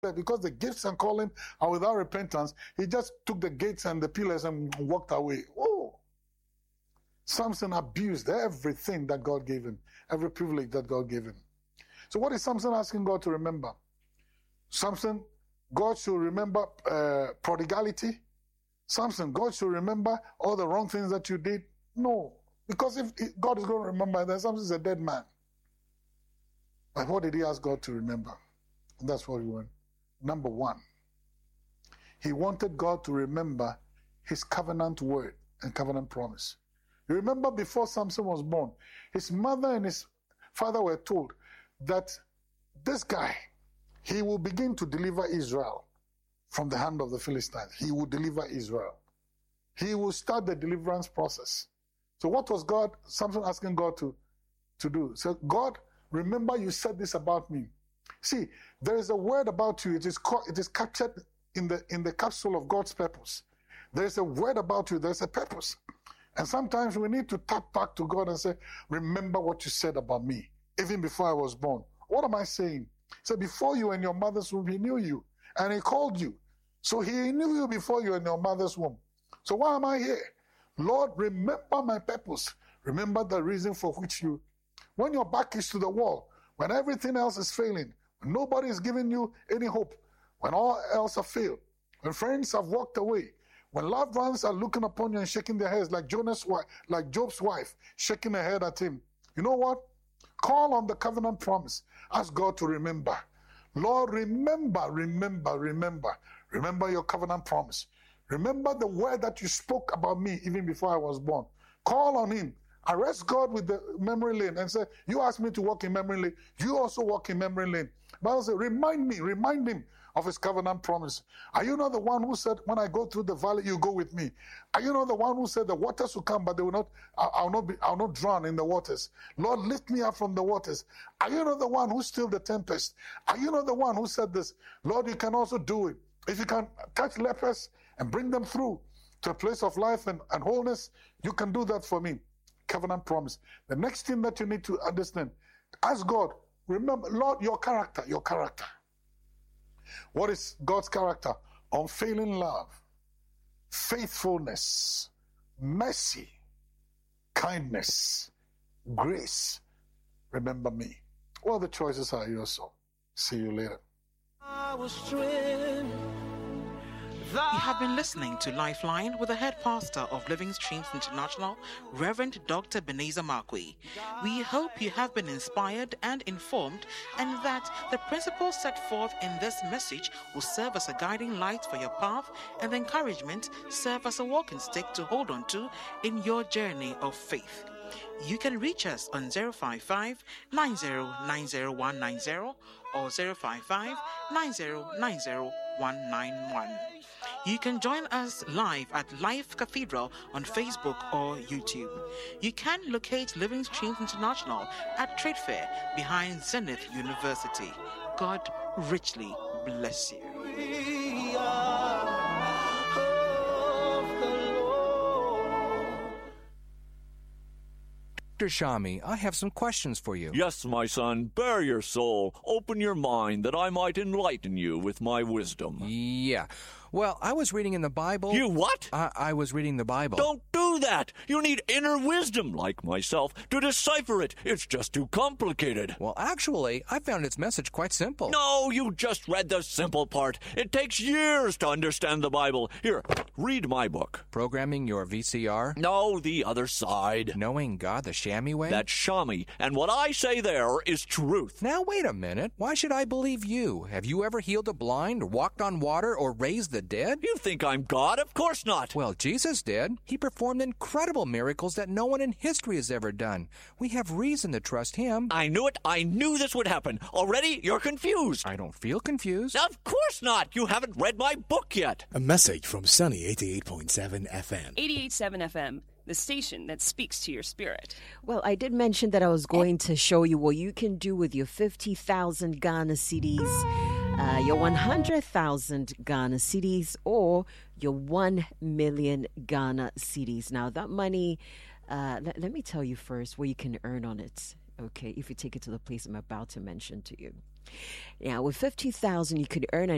because the gifts and calling are without repentance, he just took the gates and the pillars and walked away. Oh, Samson abused everything that God gave him, every privilege that God gave him. So what is Samson asking God to remember? Samson, God should remember prodigality. Samson, God should remember all the wrong things that you did. No, because if God is going to remember, then Samson is a dead man. But what did he ask God to remember? And that's what we want. Number one, he wanted God to remember his covenant word and covenant promise. You remember before Samson was born, his mother and his father were told that this guy, he will begin to deliver Israel from the hand of the Philistines. He will deliver Israel. He will start the deliverance process. So what was Samson asking God to do? So God, remember you said this about me. See, there is a word about you. It is captured in the capsule of God's purpose. There is a word about you. There is a purpose. And sometimes we need to tap back to God and say, remember what you said about me, even before I was born. What am I saying? So before you in your mother's womb, he knew you. And he called you. So he knew you before you in your mother's womb. So why am I here? Lord, remember my purpose. Remember the reason for which when your back is to the wall, when everything else is failing, when nobody is giving you any hope, when all else have failed, when friends have walked away, when loved ones are looking upon you and shaking their heads like Job's wife, shaking her head at him, you know what? Call on the covenant promise. Ask God to remember. Lord, remember your covenant promise. Remember the word that you spoke about me even before I was born. Call on him. Arrest God with the memory lane and say, you asked me to walk in memory lane. You also walk in memory lane. Bible says, remind him of his covenant promise. Are you not the one who said, when I go through the valley, you go with me? Are you not the one who said the waters will come, but they will not, I'll not drown in the waters? Lord, lift me up from the waters. Are you not the one who stilled the tempest? Are you not the one who said this? Lord, you can also do it. If you can touch lepers and bring them through to a place of life and wholeness, you can do that for me. Covenant promise. The next thing that you need to understand, ask God, remember, Lord, your character. What is God's character? Unfailing love, faithfulness, mercy, kindness, grace. Remember me. All the choices are yours. So see you later. You have been listening to Lifeline with the head pastor of Living Streams International, Reverend Dr. Ebenezer Markwei. We hope you have been inspired and informed, and that the principles set forth in this message will serve as a guiding light for your path, and encouragement serve as a walking stick to hold on to in your journey of faith. You can reach us on 055-9090-190 or 055-9090-191. You can join us live at Life Cathedral on Facebook or YouTube. You can locate Living Streams International at Trade Fair behind Zenith University. God richly bless you. Dr. Shami, I have some questions for you. Yes, my son, bare your soul, open your mind, that I might enlighten you with my wisdom. Yeah. Well, I was reading in the Bible. You what? I was reading the Bible. Don't do that. You need inner wisdom, like myself, to decipher it. It's just too complicated. Well, actually, I found its message quite simple. No, you just read the simple part. It takes years to understand the Bible. Here, read my book. Programming Your VCR? No, the other side. Knowing God the Shami way? That's Shami, and what I say there is truth. Now, wait a minute. Why should I believe you? Have you ever healed a blind, or walked on water, or raised the dead? You think I'm God? Of course not. Well, Jesus did. He performed incredible miracles that no one in history has ever done. We have reason to trust him. I knew it. I knew this would happen. Already, you're confused. I don't feel confused. Of course not. You haven't read my book yet. A message from Sunny 88.7 FM. 88.7 FM. The station that speaks to your spirit. Well, I did mention that I was going to show you what you can do with your 50,000 Ghana cedis, your 100,000 Ghana cedis, or your 1 million Ghana cedis. Now, that money, let me tell you first what you can earn on it, okay, if you take it to the place I'm about to mention to you. Now, with 50,000, you could earn an